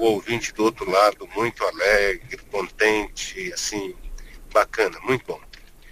o ouvinte do outro lado muito alegre, contente, assim, bacana, muito bom.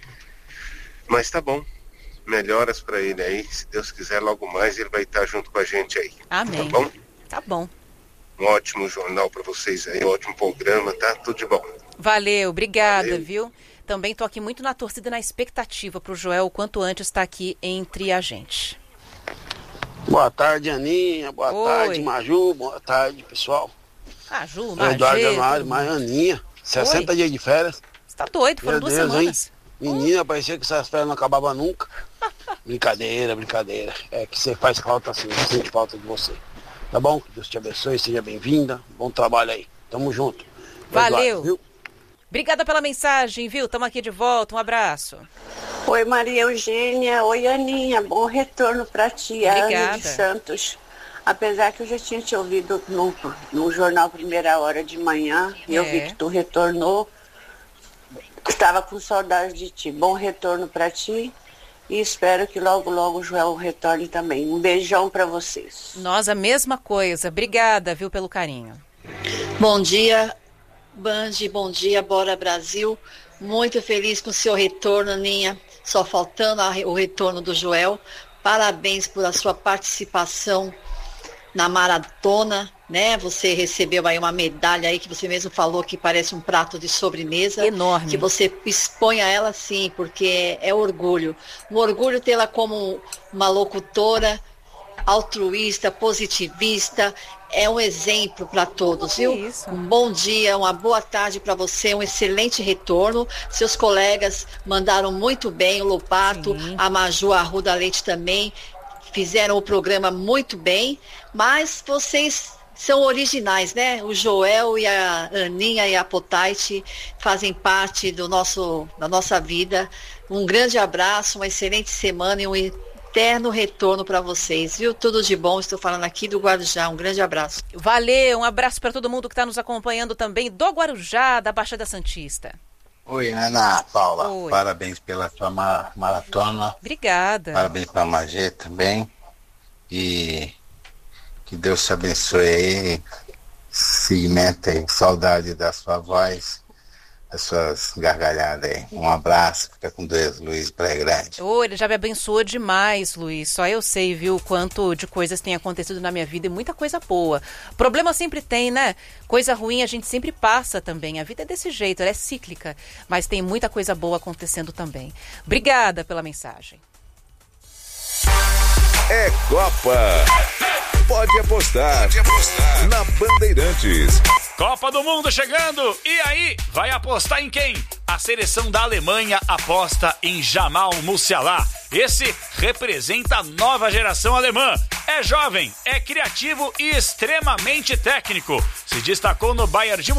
Mas tá bom, melhoras para ele aí, se Deus quiser, logo mais ele vai estar junto com a gente aí. Amém. Tá bom? Tá bom. Um ótimo jornal para vocês aí, um ótimo programa, tá? Tudo de bom. Valeu, obrigada, Valeu. viu? Também tô aqui muito na torcida e na expectativa pro Joel o quanto antes estar aqui entre a gente. Boa tarde, Aninha. Boa tarde, Maju. Boa tarde, pessoal. Ju, Eduardo Januário, Aninha. 60 dias de férias. Você tá doido, foram 2 semanas. Hein? Menina, parecia que essas férias não acabavam nunca. Brincadeira. É que você faz falta assim, eu sinto falta de você. Tá bom? Que Deus te abençoe, seja bem-vinda. Bom trabalho aí. Tamo junto. Valeu. Eduardo, viu? Obrigada pela mensagem, viu? Tamo aqui de volta. Um abraço. Oi, Maria Eugênia. Oi, Aninha. Bom retorno pra ti. A Ana de Santos. Apesar que eu já tinha te ouvido no jornal Primeira Hora de manhã, e eu vi que tu retornou. Estava com saudade de ti. Bom retorno pra ti. E espero que logo, logo o Joel retorne também. Um beijão para vocês. Nós, a mesma coisa. Obrigada, viu, pelo carinho. Bom dia, Band. Bom dia, Bora Brasil. Muito feliz com o seu retorno, Aninha. Só faltando o retorno do Joel. Parabéns por a sua participação na maratona, né? Você recebeu aí uma medalha aí que você mesmo falou que parece um prato de sobremesa. Enorme. Que você exponha ela sim, porque é orgulho. Um orgulho tê-la como uma locutora altruísta, positivista. É um exemplo para todos, viu? Isso. Um bom dia, uma boa tarde para você, um excelente retorno. Seus colegas mandaram muito bem, o Lopato, a Maju Arruda Leite também. Fizeram o programa muito bem, mas vocês são originais, né? O Joel e a Aninha e a Potaite fazem parte da nossa vida. Um grande abraço, uma excelente semana e um eterno retorno para vocês, viu? Tudo de bom, estou falando aqui do Guarujá. Um grande abraço. Valeu, um abraço para todo mundo que está nos acompanhando também do Guarujá, da Baixada Santista. Oi, Ana Paula. Oi. Parabéns pela sua maratona. Obrigada. Parabéns para a Magê também. E que Deus te abençoe aí. Segmenta aí. Saudade da sua voz, das suas gargalhadas aí. Um abraço. Fica com Deus, Luiz Praia Grande. Ele já me abençoou demais, Luiz. Só eu sei, viu, o quanto de coisas tem acontecido na minha vida e muita coisa boa. Problema sempre tem, né? Coisa ruim a gente sempre passa também. A vida é desse jeito, ela é cíclica. Mas tem muita coisa boa acontecendo também. Obrigada pela mensagem. É Copa. Pode apostar. Na Bandeirantes. Copa do Mundo chegando. E aí, vai apostar em quem? A seleção da Alemanha aposta em Jamal Musiala. Esse representa a nova geração alemã. É jovem, é criativo e extremamente técnico. Se destacou no Bayern de